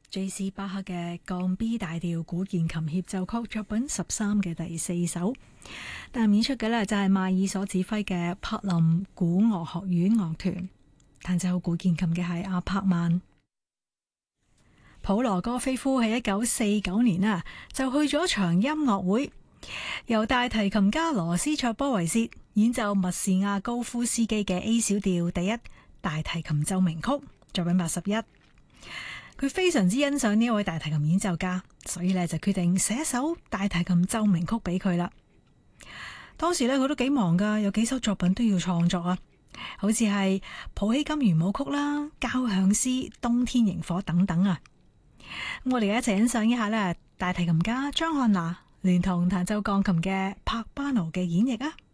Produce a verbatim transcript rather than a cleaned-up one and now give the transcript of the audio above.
J C 巴赫嘅降 B 大調古鍵琴協奏曲作品十三嘅第四首，但演出嘅呢就係邁爾所指揮嘅柏林古樂學院樂團，彈奏古鍵琴嘅係阿柏曼。普羅戈菲夫喺一九四九年啊就去咗場音樂會，由大提琴家羅斯卓波維切演奏密士亞高夫斯基嘅 A 小調第一大提琴奏鳴曲作品八十一。佢非常之欣賞呢位大提琴演奏家，所以咧就決定寫一首大提琴奏鳴曲俾佢啦。當時咧佢都幾忙噶，有幾首作品都要創作啊，好似係普希金圓舞曲啦、交響詩、冬天螢火等等啊。我哋一齊欣賞一下咧大提琴家張漢娜聯同彈奏鋼琴嘅帕巴奴嘅演繹啊。